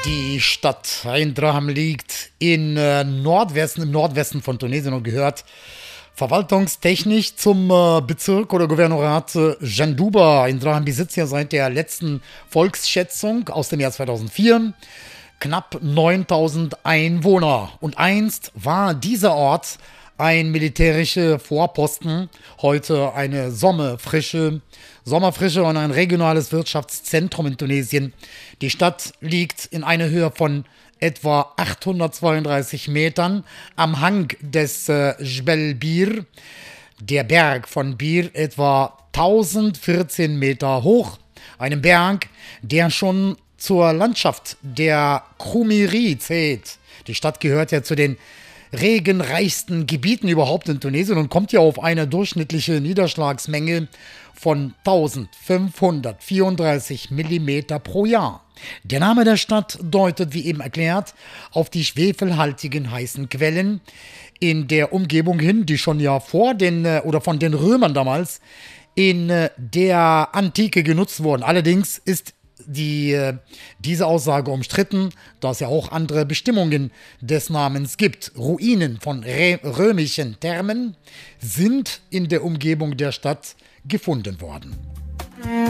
Die Stadt Ain Draham liegt im Nordwesten von Tunesien und gehört verwaltungstechnisch zum Bezirk oder Gouvernorat Jendouba. Ain Draham besitzt ja seit der letzten Volksschätzung aus dem Jahr 2004 knapp 9000 Einwohner. Und einst war dieser Ort ein militärischer Vorposten, heute eine Sommerfrische und ein regionales Wirtschaftszentrum in Tunesien. Die Stadt liegt in einer Höhe von etwa 832 Metern am Hang des Jbel Bir, der Berg von Bir, etwa 1014 Meter hoch. Einem Berg, der schon zur Landschaft der Krumiri zählt. Die Stadt gehört ja zu den regenreichsten Gebieten überhaupt in Tunesien und kommt ja auf eine durchschnittliche Niederschlagsmenge von 1534 Millimeter pro Jahr. Der Name der Stadt deutet, wie eben erklärt, auf die schwefelhaltigen heißen Quellen in der Umgebung hin, die schon ja von den Römern damals in der Antike genutzt wurden. Allerdings ist diese Aussage umstritten, da es ja auch andere Bestimmungen des Namens gibt. Ruinen von römischen Thermen sind in der Umgebung der Stadt gefunden worden.